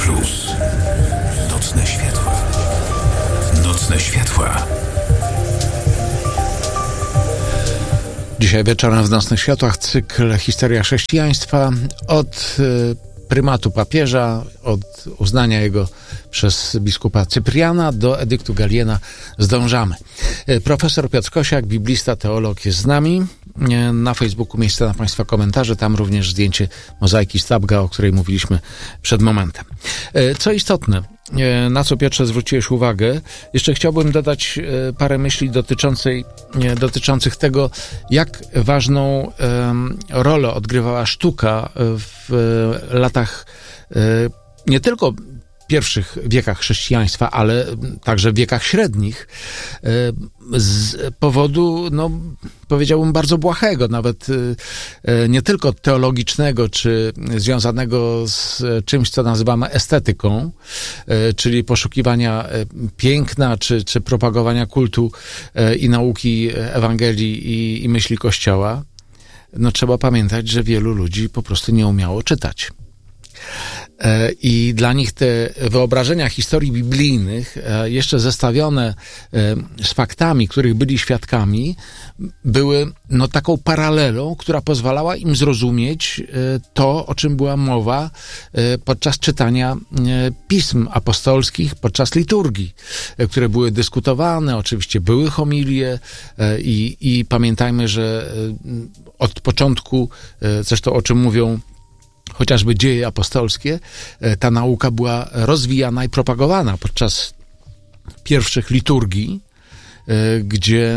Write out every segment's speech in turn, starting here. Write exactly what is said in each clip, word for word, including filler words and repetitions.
Plus. Nocne światła. Nocne światła. Dzisiaj wieczorem w Nocnych Światłach cykl Historia Chrześcijaństwa od prymatu papieża, od uznania jego przez biskupa Cypriana do edyktu Galiena zdążamy. Profesor Piotr Kosiak, biblista, teolog jest z nami. Na Facebooku miejsce na Państwa komentarze, tam również zdjęcie mozaiki Stabga, o której mówiliśmy przed momentem. Co istotne, na co Piotrze zwróciłeś uwagę, jeszcze chciałbym dodać parę myśli dotyczącej, dotyczących tego, jak ważną rolę odgrywała sztuka w latach nie tylko pierwszych wiekach chrześcijaństwa, ale także w wiekach średnich, z powodu, no, powiedziałbym, bardzo błahego, nawet nie tylko teologicznego, czy związanego z czymś, co nazywamy estetyką, czyli poszukiwania piękna, czy, czy propagowania kultu i nauki Ewangelii i, i myśli Kościoła. No, trzeba pamiętać, że wielu ludzi po prostu nie umiało czytać. I dla nich te wyobrażenia historii biblijnych, jeszcze zestawione z faktami, których byli świadkami, były no taką paralelą, która pozwalała im zrozumieć to, o czym była mowa podczas czytania pism apostolskich, podczas liturgii, które były dyskutowane, oczywiście były homilie i, i pamiętajmy, że od początku, zresztą o czym mówią chociażby dzieje apostolskie, ta nauka była rozwijana i propagowana podczas pierwszych liturgii, gdzie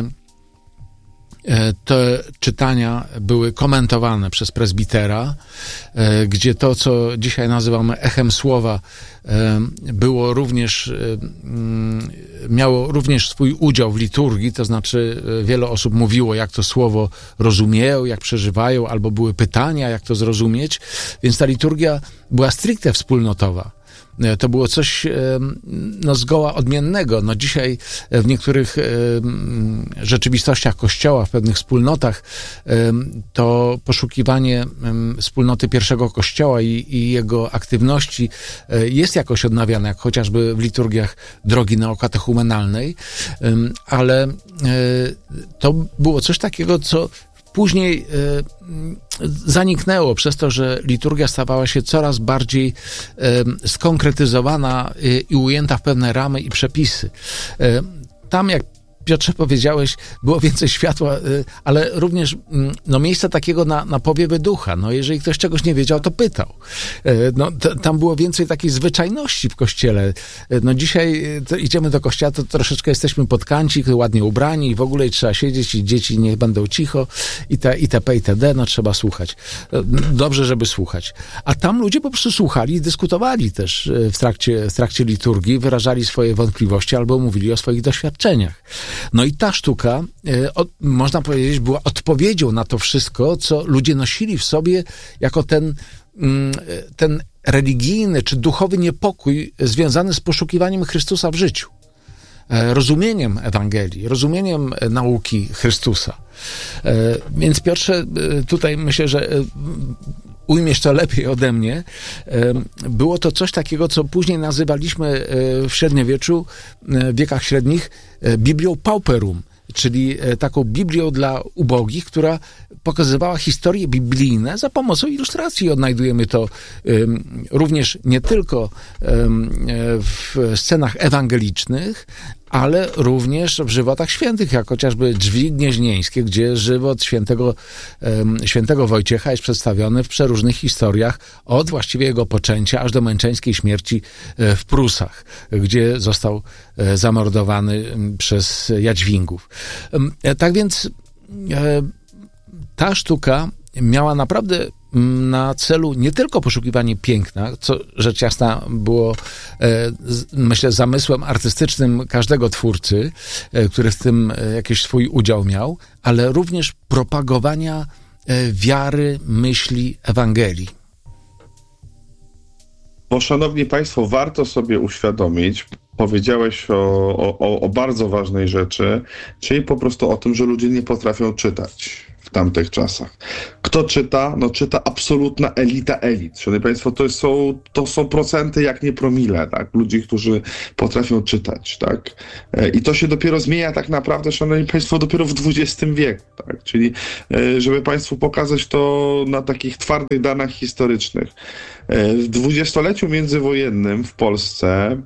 te czytania były komentowane przez prezbitera, gdzie to, co dzisiaj nazywamy echem słowa, było również, miało również swój udział w liturgii, to znaczy wiele osób mówiło, jak to słowo rozumieją, jak przeżywają, albo były pytania, jak to zrozumieć, więc ta liturgia była stricte wspólnotowa. To było coś no, zgoła odmiennego. No, dzisiaj w niektórych rzeczywistościach Kościoła, w pewnych wspólnotach, to poszukiwanie wspólnoty pierwszego Kościoła i, i jego aktywności jest jakoś odnawiane, jak chociażby w liturgiach drogi neokatechumenalnej, ale to było coś takiego, co później y, zaniknęło przez to, że liturgia stawała się coraz bardziej y, skonkretyzowana y, i ujęta w pewne ramy i przepisy. Y, tam, jak Piotrze powiedziałeś, było więcej światła, y, ale również y, no, miejsca takiego na, na powiewy ducha. No, jeżeli ktoś czegoś nie wiedział, to pytał. Y, no, t, tam było więcej takiej zwyczajności w kościele. Y, no, dzisiaj to idziemy do kościoła, to troszeczkę jesteśmy pod kancik, ładnie ubrani i w ogóle trzeba siedzieć i dzieci niech będą cicho i te, itp. itd. No, trzeba słuchać. Y, dobrze, żeby słuchać. A tam ludzie po prostu słuchali i dyskutowali też w trakcie, w trakcie liturgii, wyrażali swoje wątpliwości albo mówili o swoich doświadczeniach. No i ta sztuka, e, od, można powiedzieć, była odpowiedzią na to wszystko, co ludzie nosili w sobie jako ten, mm, ten religijny czy duchowy niepokój związany z poszukiwaniem Chrystusa w życiu. E, rozumieniem Ewangelii, rozumieniem nauki Chrystusa. E, więc Piotrze, tutaj myślę, że e, ujmiesz to lepiej ode mnie. Było to coś takiego, co później nazywaliśmy w średniowieczu, w wiekach średnich, Biblią Pauperum, czyli taką Biblią dla ubogich, która pokazywała historie biblijne za pomocą ilustracji. Odnajdujemy to również nie tylko w scenach ewangelicznych, ale również w żywotach świętych, jak chociażby Drzwi Gnieźnieńskie, gdzie żywot świętego, świętego Wojciecha jest przedstawiony w przeróżnych historiach, od właściwie jego poczęcia aż do męczeńskiej śmierci w Prusach, gdzie został zamordowany przez Jadźwingów. Tak więc ta sztuka miała naprawdę na celu nie tylko poszukiwanie piękna, co rzecz jasna było, e, z, myślę, zamysłem artystycznym każdego twórcy, e, który w tym e, jakiś swój udział miał, ale również propagowania e, wiary, myśli, Ewangelii. Bo, szanowni państwo, warto sobie uświadomić, powiedziałeś o, o, o bardzo ważnej rzeczy, czyli po prostu o tym, że ludzie nie potrafią czytać w tamtych czasach. Kto czyta? No czyta absolutna elita elit. Szanowni Państwo, to są, to są procenty jak nie promile, tak? Ludzi, którzy potrafią czytać, tak? I to się dopiero zmienia tak naprawdę, Szanowni Państwo, dopiero w dwudziestym wieku, tak? Czyli żeby Państwu pokazać to na takich twardych danych historycznych. W dwudziestoleciu międzywojennym w Polsce,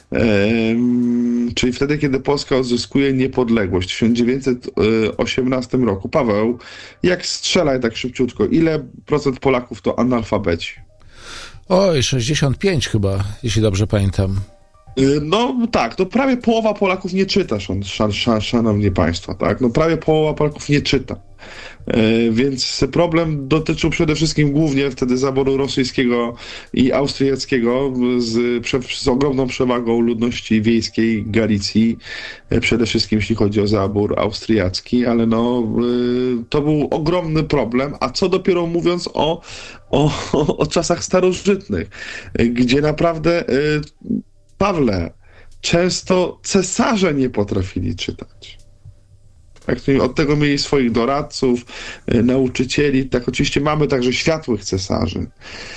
czyli wtedy, kiedy Polska odzyskuje niepodległość w tysiąc dziewięćset osiemnastym roku. Paweł, jak strzelaj tak szybciutko, ile procent Polaków to analfabeci? Oj, sześćdziesiąt pięć chyba, jeśli dobrze pamiętam. No tak, to prawie połowa Polaków nie czyta, szan, szan, szan, szanowni Państwo, tak? No prawie połowa Polaków nie czyta. Yy, więc problem dotyczył przede wszystkim głównie wtedy zaboru rosyjskiego i austriackiego z, prze, z ogromną przewagą ludności wiejskiej Galicji, yy, przede wszystkim jeśli chodzi o zabór austriacki, ale no yy, to był ogromny problem, a co dopiero mówiąc o, o, o, o czasach starożytnych, yy, gdzie naprawdę yy, Pawle, często cesarze nie potrafili czytać. Tak, od tego mieli swoich doradców, y, nauczycieli. Tak, oczywiście mamy także światłych cesarzy.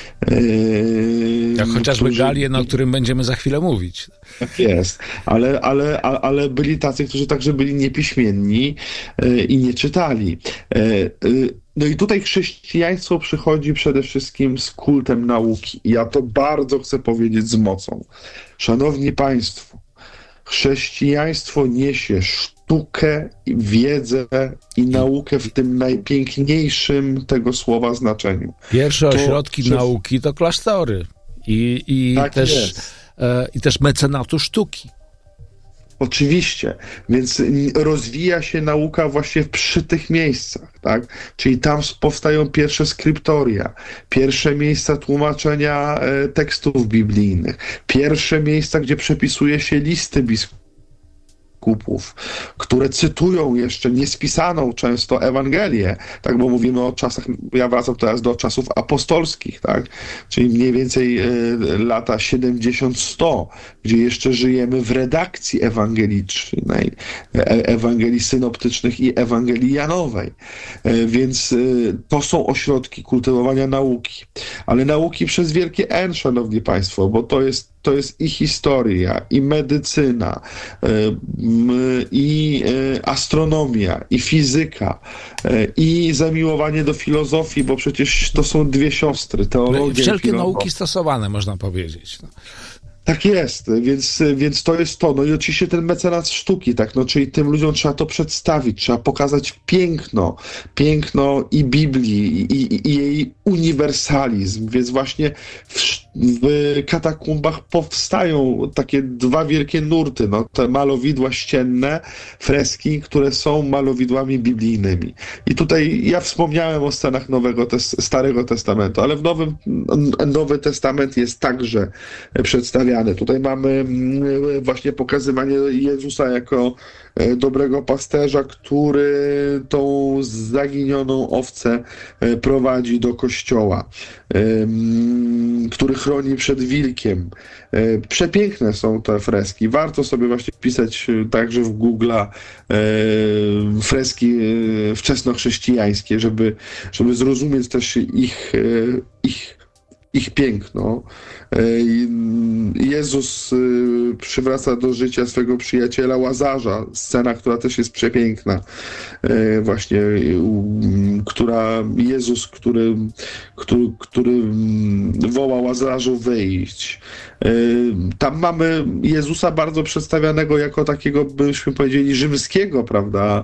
Yy, Jak chociażby którzy... Galien, o którym będziemy za chwilę mówić. Tak jest, ale, ale, ale byli tacy, którzy także byli niepiśmienni yy, i nie czytali. Yy, yy, no i tutaj chrześcijaństwo przychodzi przede wszystkim z kultem nauki. I ja to bardzo chcę powiedzieć z mocą. Szanowni Państwo, chrześcijaństwo niesie sztukę, wiedzę i naukę w tym najpiękniejszym tego słowa znaczeniu. Pierwsze ośrodki to, nauki to klasztory i, i, tak też, e, i też mecenatu sztuki. Oczywiście, więc rozwija się nauka właśnie przy tych miejscach, tak? Czyli tam powstają pierwsze skryptoria, pierwsze miejsca tłumaczenia e, tekstów biblijnych, pierwsze miejsca, gdzie przepisuje się listy biskupów, które cytują jeszcze niespisaną często Ewangelię, tak, bo mówimy o czasach, ja wracam teraz do czasów apostolskich, tak, czyli mniej więcej y, lata siedemdziesiąt sto, gdzie jeszcze żyjemy w redakcji ewangelicznej, e, Ewangelii synoptycznych i Ewangelii Janowej, e, więc y, to są ośrodki kultywowania nauki, ale nauki przez wielkie N, szanowni Państwo, bo to jest To jest i historia, i medycyna, i astronomia, i fizyka, i zamiłowanie do filozofii, bo przecież to są dwie siostry, teologia. Wszelkie nauki stosowane, można powiedzieć. No. Tak jest, więc, więc to jest to. No i oczywiście ten mecenat sztuki, tak, no, czyli tym ludziom trzeba to przedstawić, trzeba pokazać piękno, piękno i Biblii, i, i, i jej uniwersalizm, więc właśnie w, w katakumbach powstają takie dwa wielkie nurty, no, te malowidła ścienne, freski, które są malowidłami biblijnymi. I tutaj ja wspomniałem o scenach Nowego Starego Testamentu, ale w Nowym, Nowy Testament jest także przedstawiany. Tutaj mamy właśnie pokazywanie Jezusa jako dobrego pasterza, który tą zaginioną owcę prowadzi do kościoła, który chroni przed wilkiem. Przepiękne są te freski. Warto sobie właśnie wpisać także w Google'a freski wczesnochrześcijańskie, żeby, żeby zrozumieć też ich, ich ich piękno. Jezus przywraca do życia swego przyjaciela Łazarza, scena, która też jest przepiękna, właśnie, która Jezus, który, który, który woła Łazarzu wyjść. Tam mamy Jezusa bardzo przedstawianego jako takiego, byśmy powiedzieli, rzymskiego, prawda,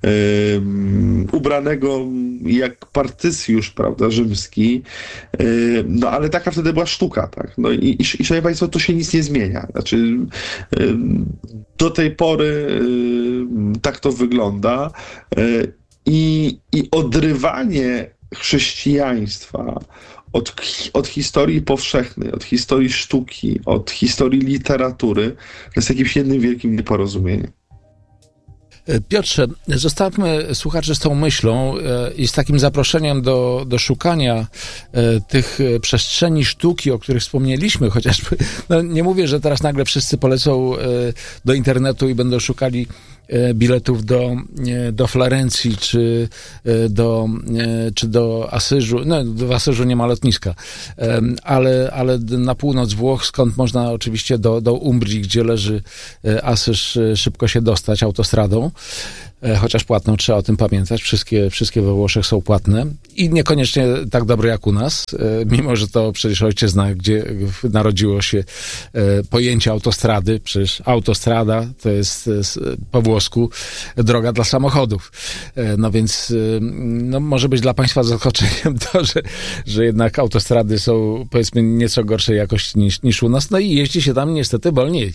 ubranego jak Partycjusz, prawda, rzymski, no ale taka wtedy była sztuka, tak, no i, i, i szanowni Państwo, to się nic nie zmienia, znaczy do tej pory tak to wygląda i, i odrywanie chrześcijaństwa Od, od historii powszechnej, od historii sztuki, od historii literatury, to jest jakimś jednym wielkim nieporozumieniem. Piotrze, zostawmy słuchaczy z tą myślą i z takim zaproszeniem do, do szukania tych przestrzeni sztuki, o których wspomnieliśmy, chociażby, no nie mówię, że teraz nagle wszyscy polecą do internetu i będą szukali biletów do, do Florencji, czy do, czy do Asyżu. No, w Asyżu nie ma lotniska, ale, ale na północ Włoch, skąd można oczywiście do, do Umbrii, gdzie leży Asyż, szybko się dostać autostradą. Chociaż płatną, trzeba o tym pamiętać. Wszystkie, wszystkie we Włoszech są płatne i niekoniecznie tak dobre jak u nas, mimo że to przecież ojczyzna, gdzie narodziło się pojęcie autostrady. Przecież autostrada to jest po włosku droga dla samochodów. No więc no, może być dla państwa zaskoczeniem to, że, że jednak autostrady są, powiedzmy, nieco gorszej jakości niż, niż u nas. No i jeździ się tam niestety wolniej.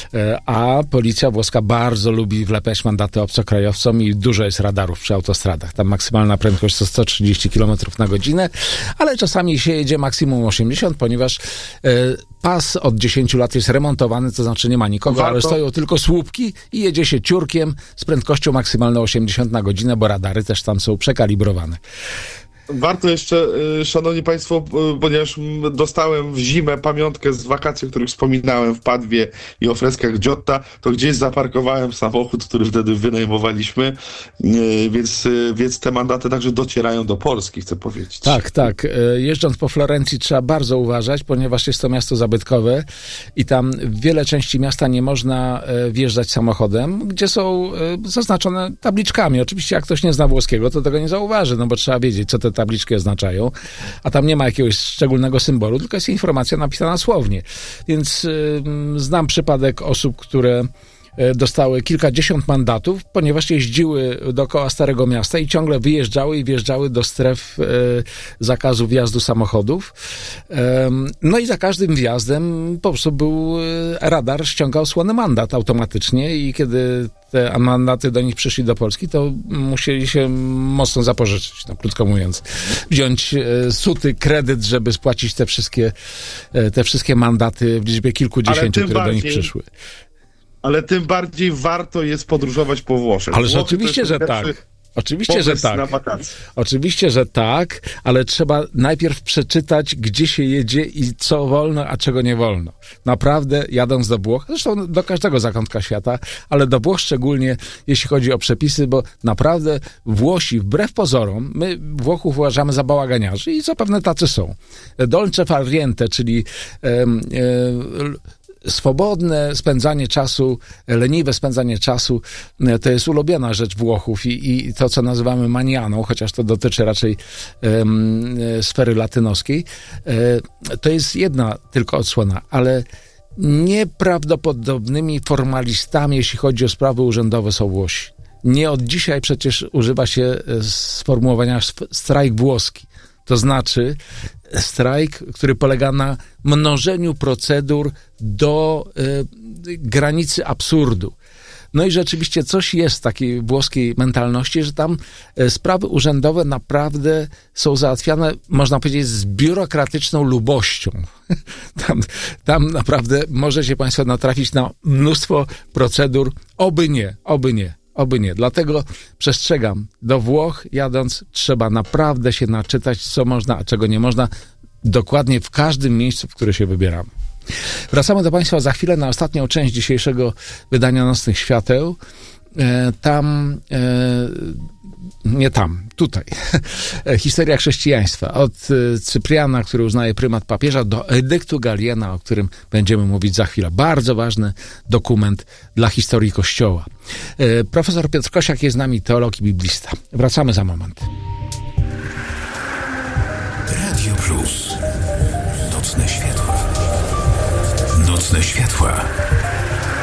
A policja włoska bardzo lubi wlepiać mandaty obcokrajowcom i dużo jest radarów przy autostradach. Tam maksymalna prędkość to sto trzydzieści kilometrów na godzinę, ale czasami się jedzie maksimum osiemdziesiąt, ponieważ e, pas od dziesięciu lat jest remontowany, to znaczy nie ma nikogo, Warto. ale stoją tylko słupki i jedzie się ciurkiem z prędkością maksymalną osiemdziesiąt na godzinę, bo radary też tam są przekalibrowane. Warto jeszcze, szanowni państwo, ponieważ dostałem w zimę pamiątkę z wakacji, o których wspominałem w Padwie i o freskach Giotta, to gdzieś zaparkowałem samochód, który wtedy wynajmowaliśmy, więc, więc te mandaty także docierają do Polski, chcę powiedzieć. Tak, tak. Jeżdżąc po Florencji trzeba bardzo uważać, ponieważ jest to miasto zabytkowe i tam w wiele części miasta nie można wjeżdżać samochodem, gdzie są zaznaczone tabliczkami. Oczywiście jak ktoś nie zna włoskiego, to tego nie zauważy, no bo trzeba wiedzieć, co te tabliczki oznaczają, a tam nie ma jakiegoś szczególnego symbolu, tylko jest informacja napisana słownie. Więc y, znam przypadek osób, które dostały kilkadziesiąt mandatów, ponieważ jeździły dookoła Starego Miasta i ciągle wyjeżdżały i wjeżdżały do stref e, zakazu wjazdu samochodów. E, no i za każdym wjazdem po prostu był e, radar, ściągał słony mandat automatycznie i kiedy te mandaty do nich przyszli do Polski, to musieli się mocno zapożyczyć, no, krótko mówiąc. Wziąć e, suty kredyt, żeby spłacić te wszystkie, e, te wszystkie mandaty w liczbie kilkudziesięciu, które bardziej... do nich przyszły. Ale tym bardziej warto jest podróżować po Włoszech. Ależ oczywiście, że tak. Oczywiście, że tak. Oczywiście, że tak, ale trzeba najpierw przeczytać, gdzie się jedzie i co wolno, a czego nie wolno. Naprawdę, jadąc do Włoch, zresztą do każdego zakątka świata, ale do Włoch szczególnie, jeśli chodzi o przepisy, bo naprawdę Włosi, wbrew pozorom, my Włochów uważamy za bałaganiarzy i zapewne tacy są. Dolce far niente, czyli e, e, swobodne spędzanie czasu, leniwe spędzanie czasu, to jest ulubiona rzecz Włochów i, i to, co nazywamy manianą, chociaż to dotyczy raczej um, sfery latynoskiej, e, to jest jedna tylko odsłona, ale nieprawdopodobnymi formalistami, jeśli chodzi o sprawy urzędowe, są Włosi. Nie od dzisiaj przecież używa się sformułowania strajk włoski. To znaczy strajk, który polega na mnożeniu procedur do y, granicy absurdu. No i rzeczywiście coś jest w takiej włoskiej mentalności, że tam y, sprawy urzędowe naprawdę są załatwiane, można powiedzieć, z biurokratyczną lubością. Tam, tam naprawdę możecie państwo natrafić na mnóstwo procedur, oby nie, oby nie. Oby nie. Dlatego przestrzegam, do Włoch jadąc trzeba naprawdę się naczytać, co można, a czego nie można, dokładnie w każdym miejscu, w które się wybieramy. Wracamy do państwa za chwilę na ostatnią część dzisiejszego wydania Nocnych Świateł. E, tam... E, nie tam, tutaj. Historia chrześcijaństwa. Od Cypriana, który uznaje prymat papieża, do edyktu Galiena, o którym będziemy mówić za chwilę. Bardzo ważny dokument dla historii Kościoła. Profesor Piotr Kosiak jest z nami, teolog i biblista. Wracamy za moment. Radio Plus. Nocne światła. Nocne światła.